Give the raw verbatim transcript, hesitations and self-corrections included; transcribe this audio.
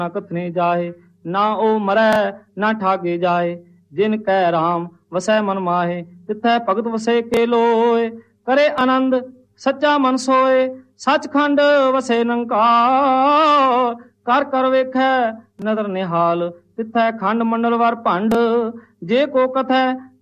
ਨਾ ਕਥਨੇ ਜਾਏ, ਨਾ ਉਹ ਮਰੈ ਨਾ ਠਾਗੇ ਜਾਏ। ਜਿਨ ਕਹਿ ਰਾਮ ਵਸੈ ਮਨ ਮਾਹੇ, ਤਿਥੈ ਭਗਤ ਵਸੇ ਕੇ ਲੋਏ। ਕਰੇ ਆਨੰਦ ਸੱਚਾ ਮਨ ਸੋਏ, ਸੱਚਖੰਡ ਵਸੇ ਨਿਰੰਕਾਰ। ਕਰ ਕਰ ਵੇਖੈ ਨਦਰ ਨਿਹਾਲ, ਤਿਥੈ ਖੰਡ ਮੰਡਲ ਵਰ ਭੰਡ। ਜੇ ਕੋ ਕਥੈ